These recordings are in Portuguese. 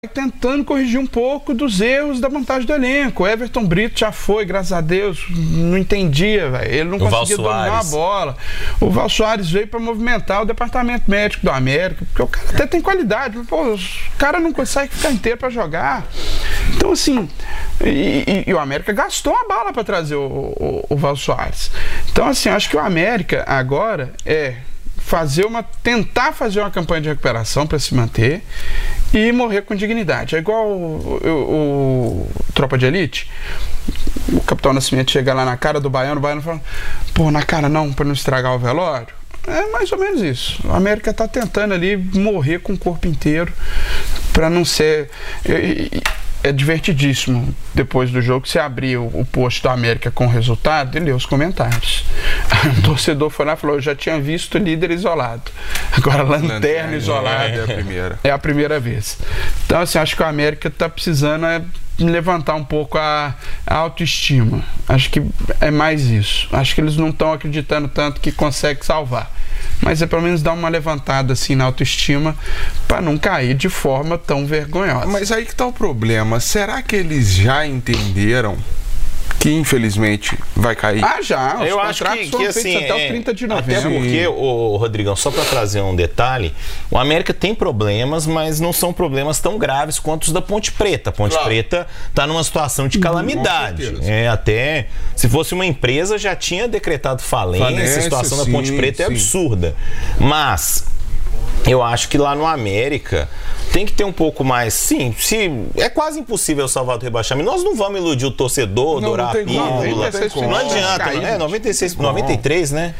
tentando corrigir um pouco dos erros da montagem do elenco. O Everton Brito já foi, graças a Deus, não entendia, véio. Ele não conseguia dominar a bola. O Val Soares veio para movimentar o departamento médico do América, porque o cara até tem qualidade, pô, o cara não consegue ficar inteiro para jogar. Então, assim, e o América gastou uma bala para trazer o Val Soares. Então, assim, acho que o América agora tentar fazer uma campanha de recuperação para se manter e morrer com dignidade. É igual o Tropa de Elite. O Capitão Nascimento chega lá na cara do Baiano, o Baiano fala: pô, na cara não, para não estragar o velório. É mais ou menos isso. A América está tentando ali morrer com o corpo inteiro para não ser... É divertidíssimo, depois do jogo, você abrir o post do América com o resultado e ler os comentários. O torcedor foi lá e falou: eu já tinha visto líder isolado, agora lanterna isolada é a primeira vez. Então, assim, acho que o América está precisando levantar um pouco a autoestima. Acho que é mais isso. Acho que eles não estão acreditando tanto que consegue salvar. Mas é pelo menos dar uma levantada assim na autoestima para não cair de forma tão vergonhosa. Mas aí que tá o problema. Será que eles já entenderam que infelizmente vai cair? Já. Eu acho que assim, até o 30 de novembro. Até porque, Rodrigão, só para trazer um detalhe, o América tem problemas, mas não são problemas tão graves quanto os da Ponte Preta. A Ponte Preta está numa situação de calamidade. Até se fosse uma empresa já tinha decretado falência. A situação da Ponte Preta é absurda. Mas eu acho que lá no América tem que ter um pouco mais. Sim, é quase impossível salvar do rebaixamento. Nós não vamos iludir o torcedor, dourar a pílula. Não adianta. 96, 93, né?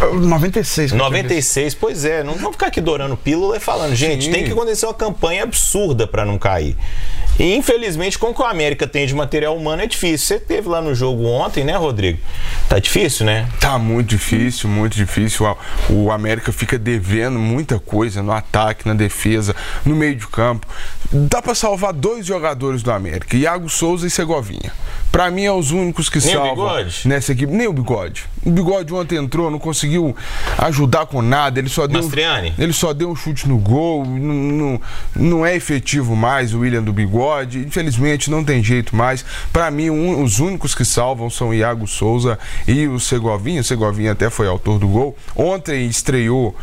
96, pois é. Não vamos ficar aqui dourando pílula e falando, gente, tem que acontecer uma campanha absurda para não cair. E infelizmente, como que o América tem de material humano, é difícil. Você teve lá no jogo ontem, né, Rodrigo? Tá difícil, né? Tá muito difícil, muito difícil. O América fica devendo muita coisa no ataque, na defesa, no meio de campo. Dá pra salvar 2 jogadores do América, Iago Souza e Segovinha. Pra mim, é os únicos que salvam nessa equipe. Nem o Bigode. O Bigode ontem entrou, não conseguiu ajudar com nada. Ele só deu um chute no gol. Não é efetivo mais o William do Bigode. Infelizmente, não tem jeito mais. Pra mim, os únicos que salvam são o Iago Souza e o Segovinha. O Segovinha até foi autor do gol. Ontem estreou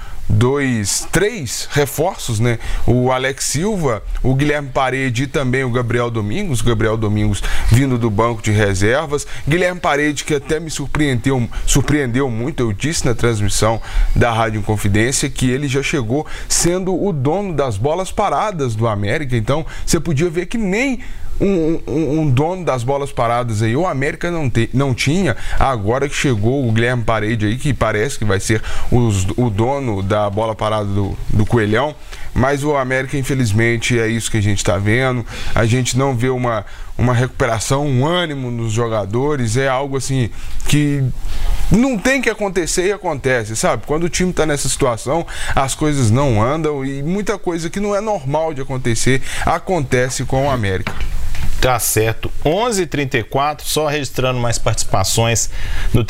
3 reforços, né? O Alex Silva, o Guilherme Parede e também o Gabriel Domingos. Gabriel Domingos vindo do banco de reservas. Guilherme Parede, que até me surpreendeu muito. Eu disse na transmissão da Rádio Inconfidência que ele já chegou sendo o dono das bolas paradas do América. Então, você podia ver que nem um dono das bolas paradas aí, o América não tinha. Agora que chegou o Guilherme Parede aí, que parece que vai ser o dono da bola parada do Coelhão. Mas o América, infelizmente, é isso que a gente está vendo. A gente não vê uma recuperação, um ânimo nos jogadores. É algo assim que não tem que acontecer e acontece, sabe? Quando o time está nessa situação, as coisas não andam e muita coisa que não é normal de acontecer acontece com o América. Tá certo. 11h34, só registrando mais participações no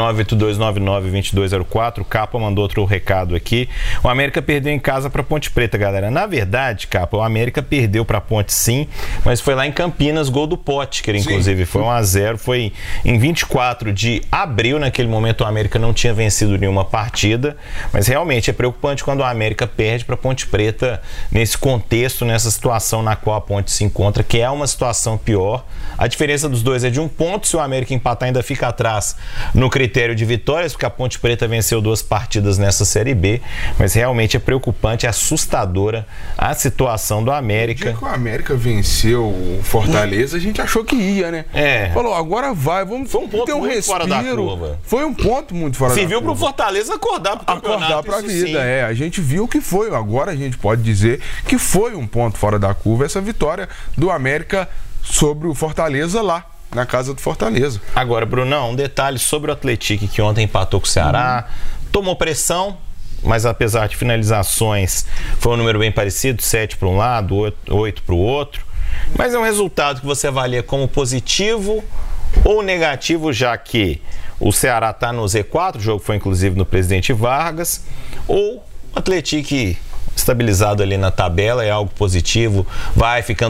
31982992204. O Capa mandou outro recado aqui. O América perdeu em casa para Ponte Preta, galera. Na verdade, Capa, o América perdeu para Ponte sim, mas foi lá em Campinas, gol do Potker, inclusive. Foi 1-0, foi em 24 de abril. Naquele momento o América não tinha vencido nenhuma partida, mas realmente é preocupante quando o América perde para Ponte Preta nesse contexto, nessa situação na qual a Ponte se encontra, que é uma situação pior. A diferença dos dois é de 1 ponto. Se o América empatar, ainda fica atrás no critério de vitórias, porque a Ponte Preta venceu 2 partidas nessa Série B, mas realmente é preocupante, é assustadora a situação do América. No dia que o América venceu o Fortaleza, a gente achou que ia, né? Falou, agora vai, vamos foi um ponto ter um muito respiro. Fora da curva. Foi um ponto muito fora da curva. Serviu pro Fortaleza acordar pro campeonato. Acordar pra vida, a gente viu que foi. Agora a gente pode dizer que foi um ponto fora da curva essa vitória do América sobre o Fortaleza lá, na casa do Fortaleza. Agora, Brunão, um detalhe sobre o Atlético, que ontem empatou com o Ceará, tomou pressão, mas apesar de finalizações, foi um número bem parecido, 7 para um lado, 8 para o outro, mas é um resultado que você avalia como positivo ou negativo, já que o Ceará está no Z4, o jogo foi inclusive no Presidente Vargas, ou o Atlético estabilizado ali na tabela, é algo positivo, vai ficando